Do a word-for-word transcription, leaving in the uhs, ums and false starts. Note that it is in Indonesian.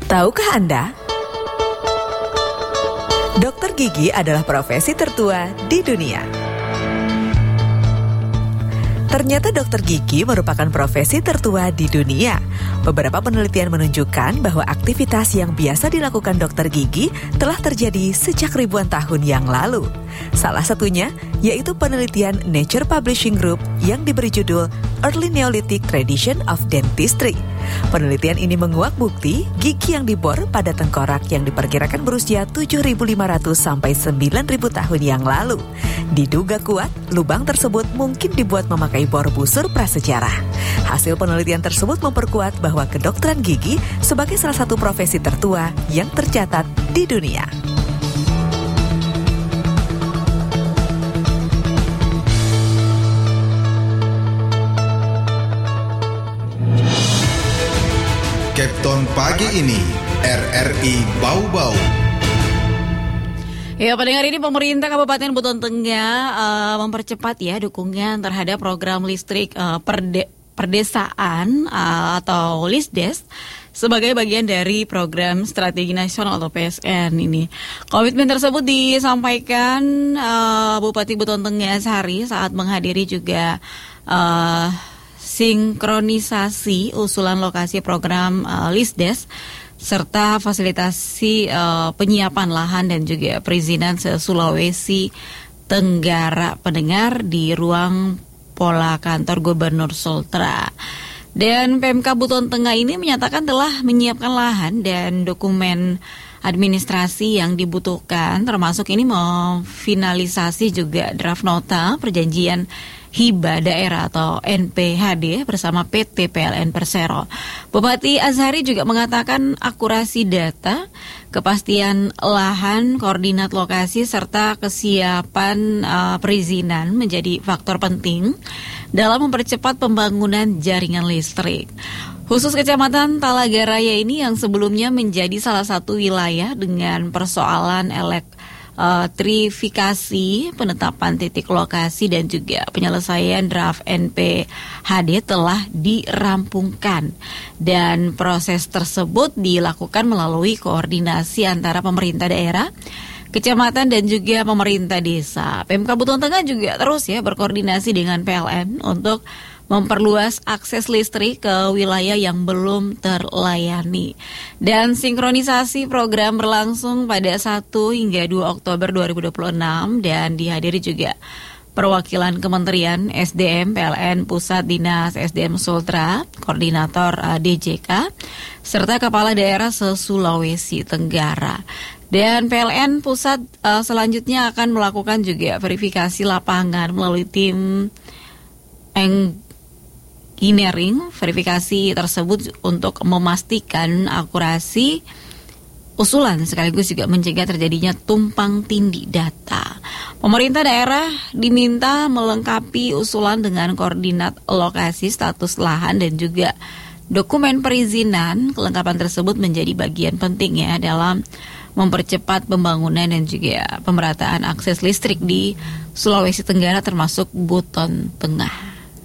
Tahukah Anda? Dokter gigi adalah profesi tertua di dunia. Ternyata dokter gigi merupakan profesi tertua di dunia. Beberapa penelitian menunjukkan bahwa aktivitas yang biasa dilakukan dokter gigi telah terjadi sejak ribuan tahun yang lalu. Salah satunya yaitu penelitian Nature Publishing Group yang diberi judul Early Neolithic Tradition of Dentistry. Penelitian ini menguak bukti gigi yang dibor pada tengkorak yang diperkirakan berusia tujuh ribu lima ratus sampai sembilan ribu tahun yang lalu. Diduga kuat, lubang tersebut mungkin dibuat memakai bor busur prasejarah. Hasil penelitian tersebut memperkuat bahwa kedokteran gigi sebagai salah satu profesi tertua yang tercatat di dunia. Kapten pagi ini, R R I Bau-Bau. Ya, pendengar, ini pemerintah Kabupaten Buton Tengah uh, mempercepat ya dukungan terhadap program listrik uh, perde- perdesaan uh, atau Lisdes sebagai bagian dari program strategi nasional atau P S N ini. Komitmen tersebut disampaikan uh, Bupati Buton Tengah Sari saat menghadiri juga uh, sinkronisasi usulan lokasi program uh, Lisdes serta fasilitasi uh, penyiapan lahan dan juga perizinan se-Sulawesi Tenggara pendengar di ruang pola kantor Gubernur Sultra. Dan P M K Buton Tengah ini menyatakan telah menyiapkan lahan dan dokumen administrasi yang dibutuhkan, termasuk ini memfinalisasi juga draft nota perjanjian hibah daerah atau N P H D bersama P T P L N Persero. Bupati Azhari juga mengatakan akurasi data, kepastian lahan, koordinat lokasi, serta kesiapan uh, perizinan menjadi faktor penting dalam mempercepat pembangunan jaringan listrik. Khusus Kecamatan Talaga Raya ini yang sebelumnya menjadi salah satu wilayah dengan persoalan elektrifikasi, penetapan titik lokasi dan juga penyelesaian draft N P H D telah dirampungkan. Dan proses tersebut dilakukan melalui koordinasi antara pemerintah daerah, kecamatan dan juga pemerintah desa. P M K Buton Tengah juga terus ya berkoordinasi dengan P L N untuk memperluas akses listrik ke wilayah yang belum terlayani. Dan sinkronisasi program berlangsung pada satu hingga dua Oktober dua ribu dua puluh enam dan dihadiri juga perwakilan Kementerian S D M, P L N Pusat Dinas S D M Sultra, Koordinator uh, D J K, serta Kepala Daerah se-Sulawesi Tenggara. Dan P L N Pusat uh, selanjutnya akan melakukan juga verifikasi lapangan melalui tim engineering. Verifikasi tersebut untuk memastikan akurasi usulan sekaligus juga mencegah terjadinya tumpang tindih data. Pemerintah daerah diminta melengkapi usulan dengan koordinat lokasi, status lahan dan juga dokumen perizinan. Kelengkapan tersebut menjadi bagian penting ya dalam mempercepat pembangunan dan juga pemerataan akses listrik di Sulawesi Tenggara termasuk Buton Tengah.